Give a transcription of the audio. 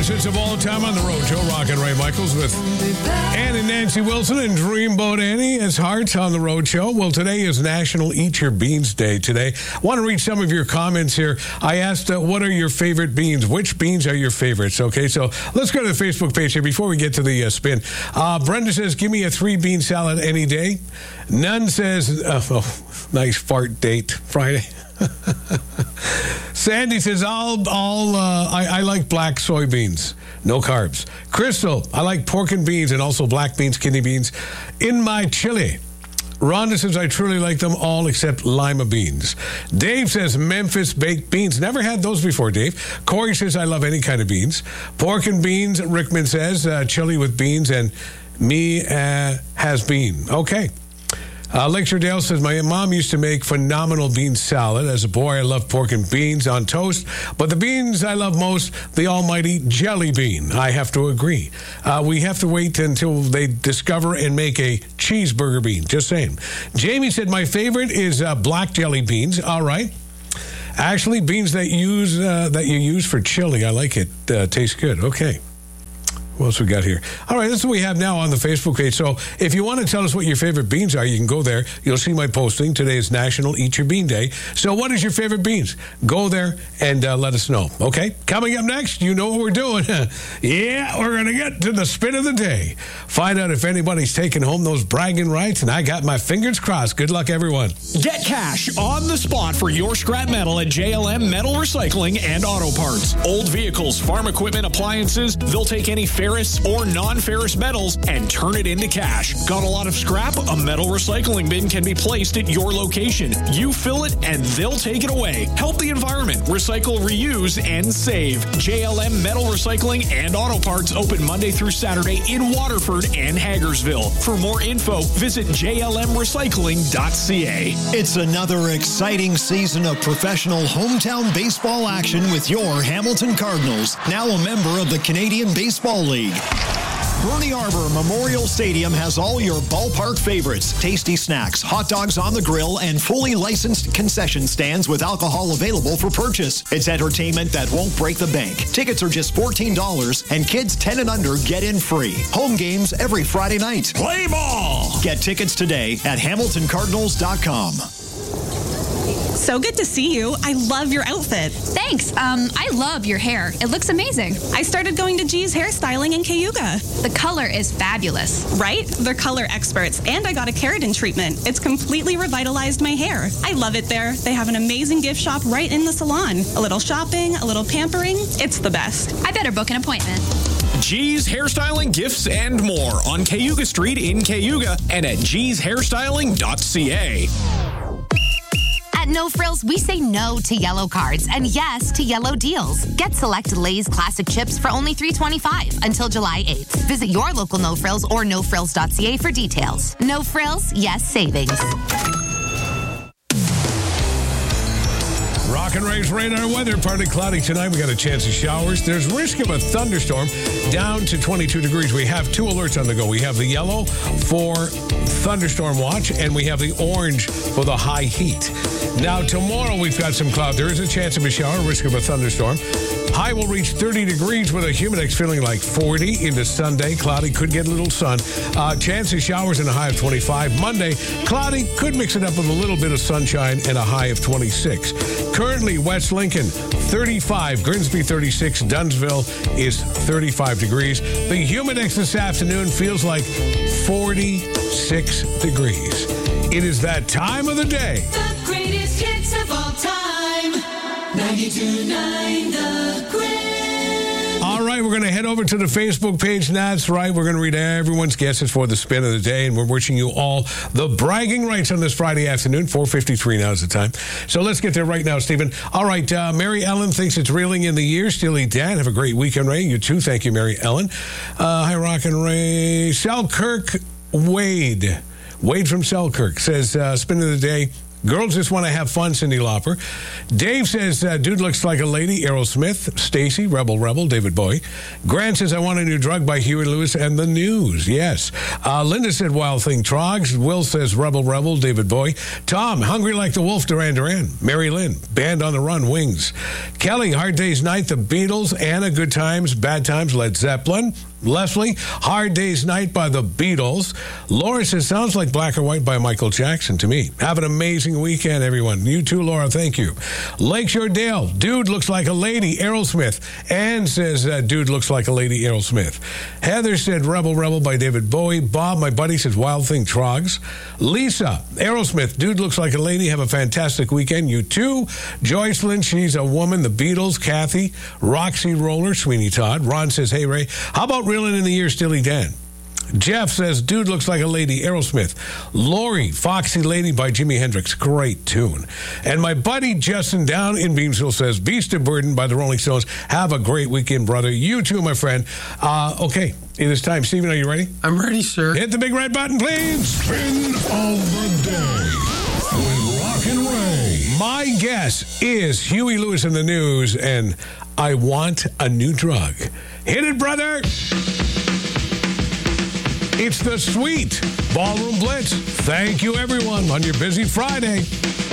Classics of all time on the road. Joe Rock and Ray Michaels with Ann and Nancy Wilson and Dreamboat Annie as Hearts on the Road Show. Well, today is National Eat Your Beans Day today. I want to read some of your comments here. I asked, what are your favorite beans? Which beans are your favorites? Okay, so let's go to the Facebook page here before we get to the spin. Brenda says, give me a 3-bean salad any day. None says, nice fart date Friday. Sandy says, I like black soybeans, no carbs. Crystal, I like pork and beans and also black beans, kidney beans in my chili. Rhonda says, I truly like them all except lima beans. Dave says, Memphis baked beans. Never had those before, Dave. Corey says, I love any kind of beans. Pork and beans, Rickman says, chili with beans, and me has been. Okay. Lakeshore Dale says, my mom used to make phenomenal bean salad. As a boy, I loved pork and beans on toast. But the beans I love most, the almighty jelly bean. I have to agree. We have to wait until they discover and make a cheeseburger bean. Just saying. Jamie said, my favorite is black jelly beans. All right. Actually, beans that you use for chili. I like it. Tastes good. Okay. What else we got here? All right, that's what we have now on the Facebook page. So if you want to tell us what your favorite beans are, you can go there. You'll see my posting. Today is National Eat Your Bean Day. So what is your favorite beans? Go there and let us know. Okay? Coming up next, you know what we're doing. Yeah, we're going to get to the spin of the day. Find out if anybody's taking home those bragging rights, and I got my fingers crossed. Good luck, everyone. Get cash on the spot for your scrap metal at JLM Metal Recycling and Auto Parts. Old vehicles, farm equipment, appliances, they'll take any ferrous or non-ferrous metals and turn it into cash. Got a lot of scrap? A metal recycling bin can be placed at your location. You fill it and they'll take it away. Help the environment. Recycle, reuse, and save. JLM Metal Recycling and Auto Parts open Monday through Saturday in Waterford and Hagersville. For more info, visit jlmrecycling.ca. It's another exciting season of professional hometown baseball action with your Hamilton Cardinals, now a member of the Canadian Baseball League. Bernie Arbor Memorial Stadium has all your ballpark favorites, tasty snacks, hot dogs on the grill, and fully licensed concession stands with alcohol available for purchase. It's entertainment that won't break the bank. Tickets are just $14, and kids 10 and under get in free. Home games every Friday night. Play ball! Get tickets today at HamiltonCardinals.com. So good to see you. I love your outfit. Thanks. I love your hair. It looks amazing. I started going to G's Hairstyling in Cayuga. The color is fabulous. Right? They're color experts. And I got a keratin treatment. It's completely revitalized my hair. I love it there. They have an amazing gift shop right in the salon. A little shopping, a little pampering. It's the best. I better book an appointment. G's Hairstyling, Gifts, and more on Cayuga Street in Cayuga and at gshairstyling.ca. At No Frills, we say no to yellow cards and yes to yellow deals. Get select Lay's Classic Chips for only $3.25 until July 8th. Visit your local No Frills or nofrills.ca for details. No Frills, yes savings. Rock and Ray's radar weather. Partly cloudy tonight. We got a chance of showers. There's risk of a thunderstorm down to 22 degrees. We have 2 alerts on the go. We have the yellow for thunderstorm watch, and we have the orange for the high heat. Now, tomorrow we've got some cloud. There is a chance of a shower, risk of a thunderstorm. High will reach 30 degrees with a humidex feeling like 40 into Sunday. Cloudy, could get a little sun. Chance of showers and a high of 25. Monday, cloudy, could mix it up with a little bit of sunshine and a high of 26. Currently, West Lincoln, 35. Grimsby, 36. Dunsville is 35 degrees. The humidex this afternoon feels like 46 degrees. It is that time of the day. The greatest hits of all time. 92.9 The Grid. All right, we're going to head over to the Facebook page. That's right. We're going to read everyone's guesses for the spin of the day, and we're wishing you all the bragging rights on this Friday afternoon. 4:53 now is the time. So let's get there right now, Stephen. All right, Mary Ellen thinks it's reeling in the year. Steely Dan, have a great weekend, Ray. You too. Thank you, Mary Ellen. Hi, Rock and Ray. Selkirk Wade from Selkirk says, spin of the day, Girls just want to have fun, Cyndi Lauper. Dave says, dude looks like a lady, Aerosmith. Stacy, Rebel, David Bowie. Grant says, I want a new drug by Huey Lewis and the News. Yes. Linda said, Wild Thing, Trogs. Will says, Rebel, David Bowie. Tom, Hungry Like the Wolf, Duran. Mary Lynn, Band on the Run, Wings. Kelly, Hard Day's Night, The Beatles. Anna, Good Times, Bad Times, Led Zeppelin. Leslie, Hard Day's Night by the Beatles. Laura says, sounds like Black or White by Michael Jackson to me. Have an amazing weekend, everyone. You too, Laura. Thank you. Lakeshore Dale, dude looks like a lady, Aerosmith. Ann says, dude looks like a lady, Aerosmith. Heather said, Rebel by David Bowie. Bob, my buddy, says, Wild Thing, Trogs. Lisa, Aerosmith, dude looks like a lady. Have a fantastic weekend. You too. Joycelyn, she's a woman. The Beatles. Kathy, Roxy Roller, Sweeney Todd. Ron says, hey, Ray, how about Reelin' in the Year, Steely Dan? Jeff says, dude looks like a lady, Aerosmith. Lori, Foxy Lady by Jimi Hendrix. Great tune. And my buddy Justin down in Beamsville says, Beast of Burden by the Rolling Stones. Have a great weekend, brother. You too, my friend. Okay, it is time. Steven, are you ready? I'm ready, sir. Hit the big red button, please. Spin of the day with Rock and Ray. My guess is Huey Lewis in the News, and I want a new drug. Hit it, brother. It's the Sweet Ballroom Blitz. Thank you, everyone, on your busy Friday.